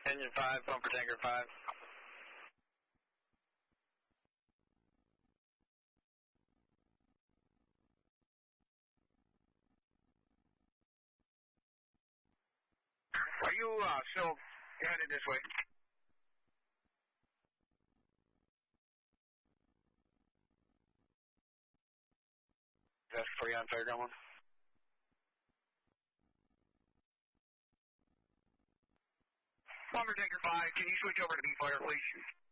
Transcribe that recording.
Engine 5, pumper tanker 5. Are you still headed this way? That's 3 on Fairground 1. Pumper tanker 5, can you switch over to B-Fire, please?